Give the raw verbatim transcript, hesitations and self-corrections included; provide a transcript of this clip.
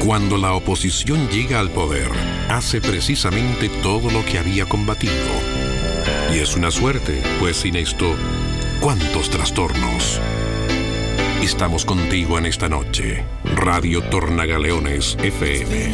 Cuando la oposición llega al poder, hace precisamente todo lo que había combatido. Y es una suerte, pues sin esto, ¿cuántos trastornos? Estamos contigo en esta noche. Radio Tornagaleones F M.